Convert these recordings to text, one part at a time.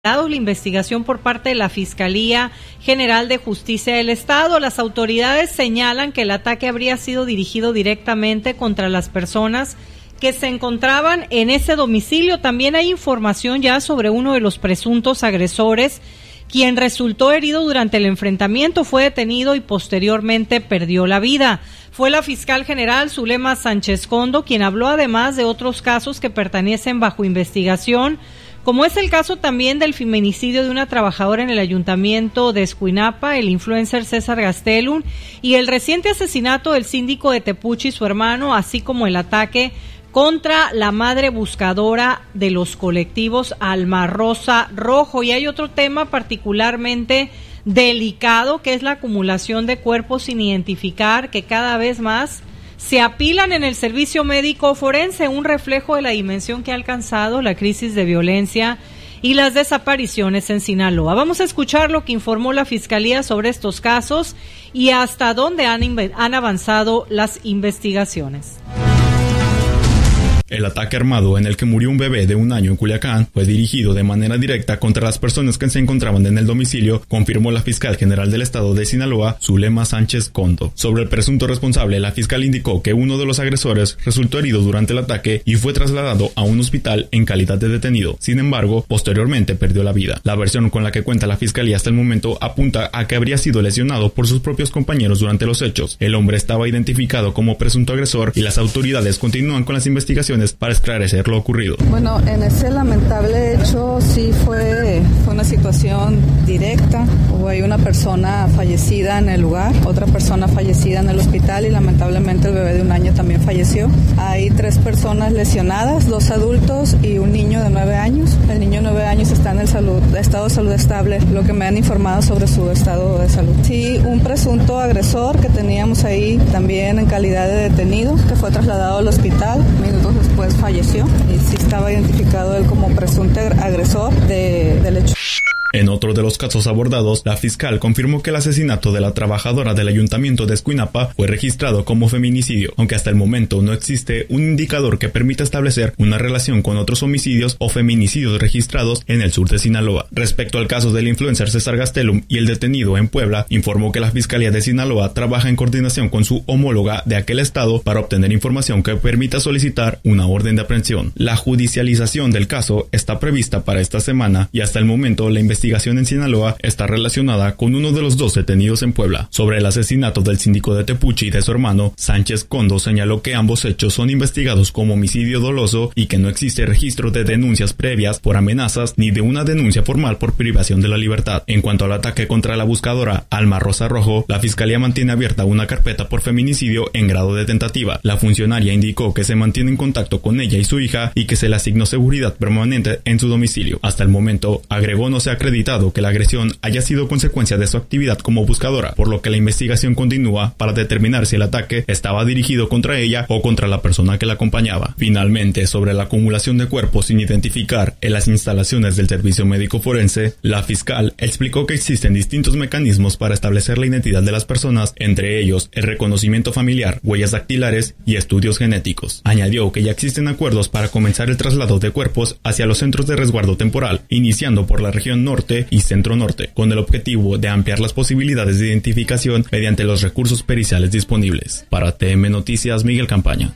La investigación por parte de la Fiscalía General de Justicia del Estado. Las autoridades señalan que el ataque habría sido dirigido directamente contra las personas que se encontraban en ese domicilio. También hay información ya sobre uno de los presuntos agresores, quien resultó herido durante el enfrentamiento, fue detenido y posteriormente perdió la vida. Fue la fiscal general Zulema Sánchez Condo quien habló además de otros casos que pertenecen bajo investigación, como es el caso también del feminicidio de una trabajadora en el ayuntamiento de Escuinapa, el influencer César Gastelum, y el reciente asesinato del síndico de Tepuchi y su hermano, así como el ataque contra la madre buscadora de los colectivos Alma Rosa Rojo. Y hay otro tema particularmente delicado, que es la acumulación de cuerpos sin identificar, que cada vez más se apilan en el servicio médico forense, un reflejo de la dimensión que ha alcanzado la crisis de violencia y las desapariciones en Sinaloa. Vamos a escuchar lo que informó la Fiscalía sobre estos casos y hasta dónde han avanzado las investigaciones. El ataque armado en el que murió un bebé de 1 año en Culiacán fue dirigido de manera directa contra las personas que se encontraban en el domicilio, confirmó la fiscal general del estado de Sinaloa, Zulema Sánchez Condo. Sobre el presunto responsable, la fiscal indicó que uno de los agresores resultó herido durante el ataque y fue trasladado a un hospital en calidad de detenido. Sin embargo, posteriormente perdió la vida. La versión con la que cuenta la fiscalía hasta el momento apunta a que habría sido lesionado por sus propios compañeros durante los hechos. El hombre estaba identificado como presunto agresor y las autoridades continúan con las investigaciones para esclarecer lo ocurrido. Bueno, en ese lamentable hecho sí fue una situación directa. Hubo ahí una persona fallecida en el lugar, otra persona fallecida en el hospital y lamentablemente el bebé de 1 año también falleció. Hay 3 personas lesionadas, 2 adultos y un niño de 9 años. El niño de 9 años está en el estado de salud estable, lo que me han informado sobre su estado de salud. Sí, un presunto agresor que teníamos ahí también en calidad de detenido, que fue trasladado al hospital. Minutos después falleció y sí estaba identificado él como presunto agresor del hecho. En otro de los casos abordados, la fiscal confirmó que el asesinato de la trabajadora del ayuntamiento de Escuinapa fue registrado como feminicidio, aunque hasta el momento no existe un indicador que permita establecer una relación con otros homicidios o feminicidios registrados en el sur de Sinaloa. Respecto al caso del influencer César Gastelum y el detenido en Puebla, informó que la Fiscalía de Sinaloa trabaja en coordinación con su homóloga de aquel estado para obtener información que permita solicitar una orden de aprehensión. La judicialización del caso está prevista para esta semana y hasta el momento la investigación en Sinaloa está relacionada con uno de los 2 detenidos en Puebla. Sobre el asesinato del síndico de Tepuchi y de su hermano, Sánchez Condo señaló que ambos hechos son investigados como homicidio doloso y que no existe registro de denuncias previas por amenazas ni de una denuncia formal por privación de la libertad. En cuanto al ataque contra la buscadora Alma Rosa Rojo, la Fiscalía mantiene abierta una carpeta por feminicidio en grado de tentativa. La funcionaria indicó que se mantiene en contacto con ella y su hija y que se le asignó seguridad permanente en su domicilio. Hasta el momento, agregó, no se ha acreditado que la agresión haya sido consecuencia de su actividad como buscadora, por lo que la investigación continúa para determinar si el ataque estaba dirigido contra ella o contra la persona que la acompañaba. Finalmente, sobre la acumulación de cuerpos sin identificar en las instalaciones del servicio médico forense, la fiscal explicó que existen distintos mecanismos para establecer la identidad de las personas, entre ellos el reconocimiento familiar, huellas dactilares y estudios genéticos. Añadió que ya existen acuerdos para comenzar el traslado de cuerpos hacia los centros de resguardo temporal, iniciando por la región norte y centro norte, con el objetivo de ampliar las posibilidades de identificación mediante los recursos periciales disponibles. Para TM Noticias, Miguel Campaña.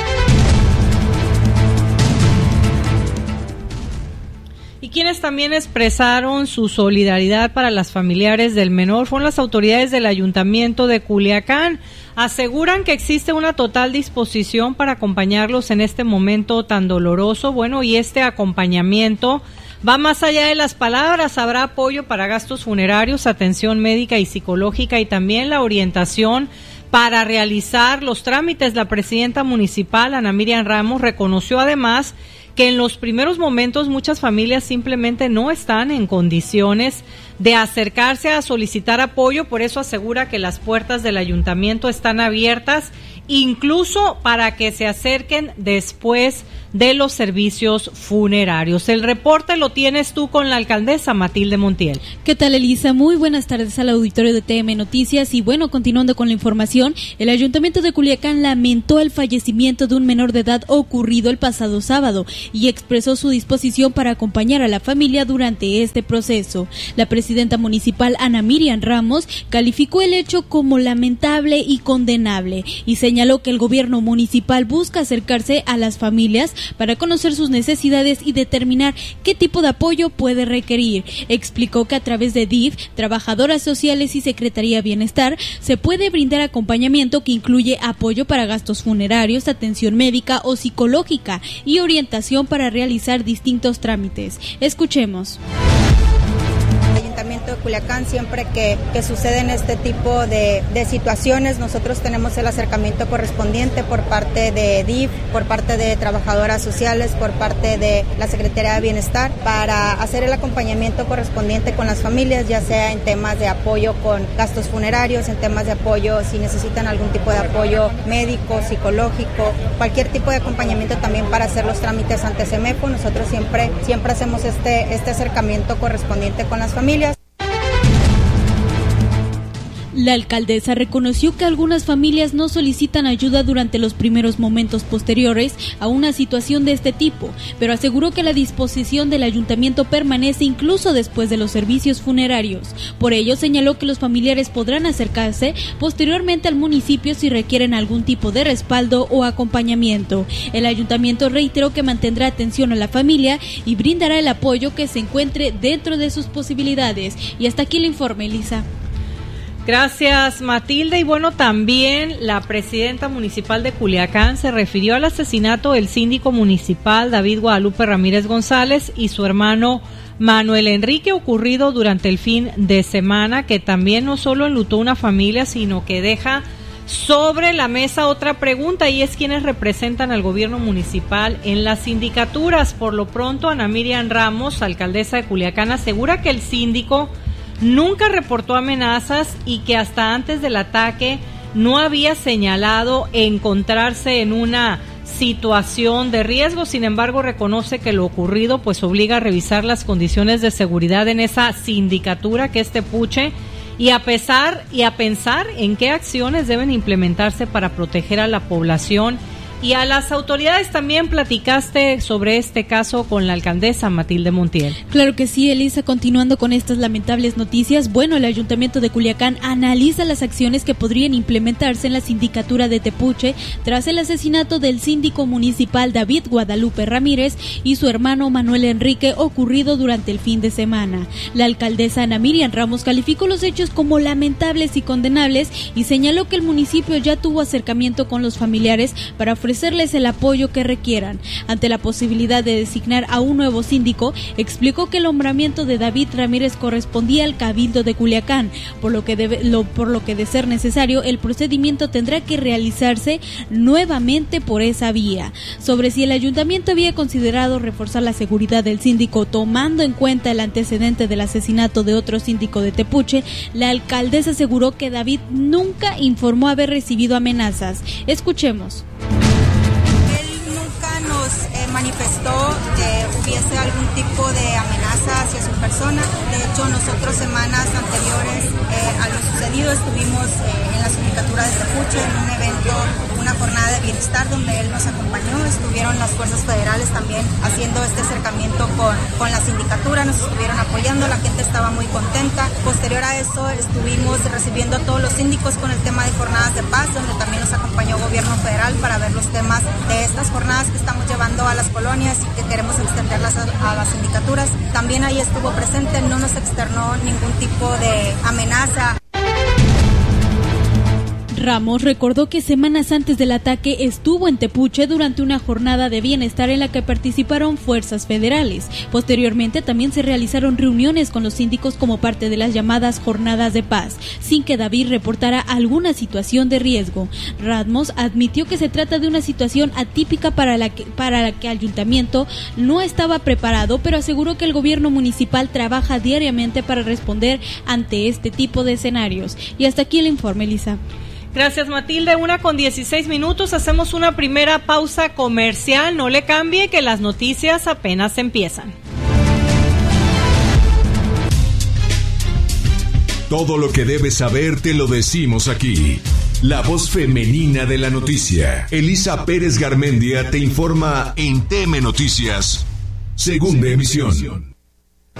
Y quienes también expresaron su solidaridad para las familiares del menor fueron las autoridades del ayuntamiento de Culiacán. Aseguran que existe una total disposición para acompañarlos en este momento tan doloroso. Bueno, y este acompañamiento va más allá de las palabras. Habrá apoyo para gastos funerarios, atención médica y psicológica y también la orientación para realizar los trámites. La presidenta municipal, Ana Miriam Ramos, reconoció además que en los primeros momentos muchas familias simplemente no están en condiciones de acercarse a solicitar apoyo, por eso asegura que las puertas del ayuntamiento están abiertas, incluso para que se acerquen después de los servicios funerarios. El reporte lo tienes tú con la alcaldesa Matilde Montiel. ¿Qué tal, Elisa? Muy buenas tardes al auditorio de TM Noticias. Y bueno, continuando con la información, el Ayuntamiento de Culiacán lamentó el fallecimiento de un menor de edad ocurrido el pasado sábado y expresó su disposición para acompañar a la familia durante este proceso. La presidenta municipal, Ana Miriam Ramos, calificó el hecho como lamentable y condenable y señaló que el gobierno municipal busca acercarse a las familias para conocer sus necesidades y determinar qué tipo de apoyo puede requerir. Explicó que a través de DIF, trabajadoras sociales y Secretaría de Bienestar se puede brindar acompañamiento que incluye apoyo para gastos funerarios, atención médica o psicológica y orientación para realizar distintos trámites. Escuchemos. De Culiacán, siempre que suceden este tipo de situaciones, nosotros tenemos el acercamiento correspondiente por parte de DIF, por parte de trabajadoras sociales, por parte de la Secretaría de Bienestar, para hacer el acompañamiento correspondiente con las familias, ya sea en temas de apoyo con gastos funerarios, en temas de apoyo si necesitan algún tipo de apoyo médico, psicológico, cualquier tipo de acompañamiento también para hacer los trámites ante CEMEFO. Nosotros siempre hacemos este acercamiento correspondiente con las familias. La alcaldesa reconoció que algunas familias no solicitan ayuda durante los primeros momentos posteriores a una situación de este tipo, pero aseguró que la disposición del ayuntamiento permanece incluso después de los servicios funerarios. Por ello, señaló que los familiares podrán acercarse posteriormente al municipio si requieren algún tipo de respaldo o acompañamiento. El ayuntamiento reiteró que mantendrá atención a la familia y brindará el apoyo que se encuentre dentro de sus posibilidades. Y hasta aquí el informe, Elisa. Gracias, Matilde. Y bueno, también la presidenta municipal de Culiacán se refirió al asesinato del síndico municipal David Guadalupe Ramírez González y su hermano Manuel Enrique, ocurrido durante el fin de semana, que también no solo enlutó una familia, sino que deja sobre la mesa otra pregunta, y es quiénes representan al gobierno municipal en las sindicaturas. Por lo pronto, Ana Miriam Ramos, alcaldesa de Culiacán, asegura que el síndico nunca reportó amenazas y que hasta antes del ataque no había señalado encontrarse en una situación de riesgo. Sin embargo, reconoce que lo ocurrido pues obliga a revisar las condiciones de seguridad en esa sindicatura que es Tepuche y a pensar en qué acciones deben implementarse para proteger a la población y a las autoridades. También platicaste sobre este caso con la alcaldesa Matilde Montiel. Claro que sí, Elisa. Continuando con estas lamentables noticias, bueno, el Ayuntamiento de Culiacán analiza las acciones que podrían implementarse en la sindicatura de Tepuche tras el asesinato del síndico municipal David Guadalupe Ramírez y su hermano Manuel Enrique, ocurrido durante el fin de semana. La alcaldesa Ana Miriam Ramos calificó los hechos como lamentables y condenables y señaló que el municipio ya tuvo acercamiento con los familiares para ofrecerles el apoyo que requieran. Ante la posibilidad de designar a un nuevo síndico, explicó que el nombramiento de David Ramírez correspondía al Cabildo de Culiacán, por lo que de ser necesario, el procedimiento tendrá que realizarse nuevamente por esa vía. Sobre si el ayuntamiento había considerado reforzar la seguridad del síndico tomando en cuenta el antecedente del asesinato de otro síndico de Tepuche, la alcaldesa aseguró que David nunca informó haber recibido amenazas. Escuchemos. Manifestó que hubiese algún tipo de amenaza hacia su persona. De hecho, nosotros semanas anteriores a lo sucedido estuvimos en la sindicatura de Tepuche en un evento, una jornada de bienestar donde él nos acompañó. Estuvieron las fuerzas federales también haciendo este acercamiento con la sindicatura, nos estuvieron apoyando, la gente estaba muy contenta. Posterior a eso estuvimos recibiendo a todos los síndicos con el tema de jornadas de paz, donde también nos acompañó gobierno federal para ver los temas de estas jornadas que estamos llevando a las colonias y que queremos extenderlas a las sindicaturas. También ahí estuvo presente, no nos externó ningún tipo de amenaza. Ramos recordó que semanas antes del ataque estuvo en Tepuche durante una jornada de bienestar en la que participaron fuerzas federales. Posteriormente también se realizaron reuniones con los síndicos como parte de las llamadas jornadas de paz, sin que David reportara alguna situación de riesgo. Ramos admitió que se trata de una situación atípica para la que el ayuntamiento no estaba preparado, pero aseguró que el gobierno municipal trabaja diariamente para responder ante este tipo de escenarios. Y hasta aquí el informe, Elisa. Gracias, Matilde. 1:16. Hacemos una primera pausa comercial. No le cambie, que las noticias apenas empiezan. Todo lo que debes saber te lo decimos aquí. La voz femenina de la noticia. Elisa Pérez Garmendia te informa en TM Noticias, segunda emisión.